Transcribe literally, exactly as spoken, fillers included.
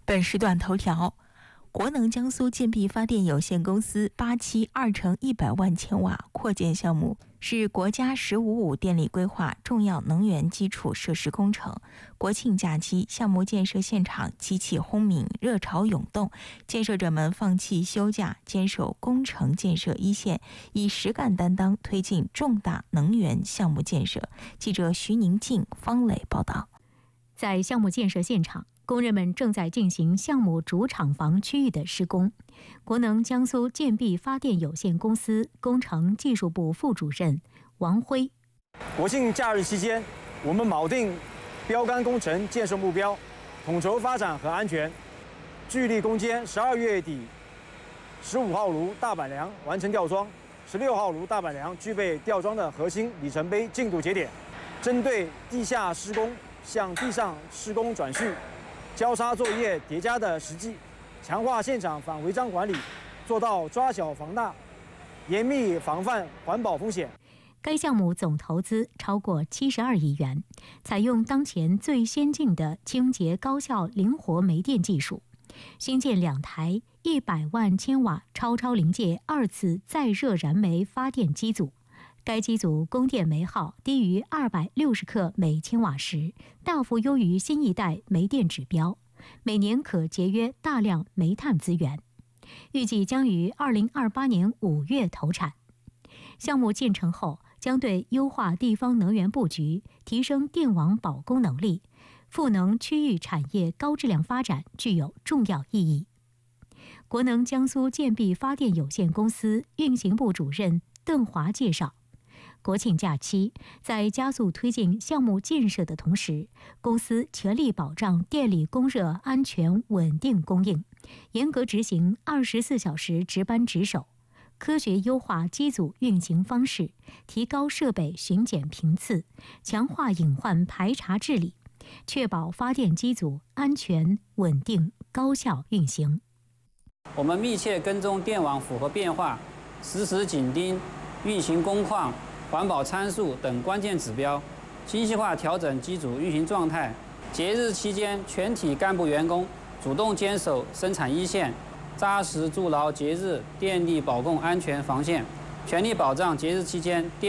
本时段头条：国能江苏建壁发电有限公司八期二乘一百万千瓦扩建项目是国家“十五五”电力规划重要能源基础设施工程。国庆假期，项目建设现场机器轰鸣，热潮涌动，建设者们放弃休假，坚守工程建设一线，以实干担当推进重大能源项目建设。记者徐宁静、方磊报道。 在项目建设现场，工人们正在进行项目主厂房区域的施工。国能江苏建壁发电有限公司工程技术部副主任王辉： 国庆假日期间，我们铆定标杆工程建设目标，统筹发展和安全，聚力攻坚十二月底十五号炉大板梁完成吊装，十六号炉大板梁具备吊装的核心里程碑进度节点。针对地下施工向地上施工转序、交叉作业叠加的实际，强化现场反违章管理，做到抓小防大，严密防范环保风险。 该项目总投资超过七十二亿元，采用当前最先进的清洁高效灵活煤电技术，新建两台一百万千瓦超超临界二次再热燃煤发电机组。该机组供电煤耗低于二百六十克每千瓦时，大幅优于新一代煤电指标，每年可节约大量煤炭资源。预计将于二零二八年五月投产。项目建成后，将对优化地方能源布局、提升电网保供能力、赋能区域产业高质量发展具有重要意义。国能江苏建壁发电有限公司运行部主任邓华介绍，国庆假期，在加速推进项目建设的同时，公司全力保障电力供热安全稳定供应，严格执行二十四小时值班值守，科学优化机组运行方式，提高设备巡检频次，强化隐患排查治理，确保发电机组安全稳定高效运行。 我们密切跟踪电网符合变化，实时紧盯运行工况、环保参数等关键指标，精细化调整机组运行状态。节日期间，全体干部员工主动坚守生产一线，扎实筑牢节日电力保供安全防线，全力保障节日期间电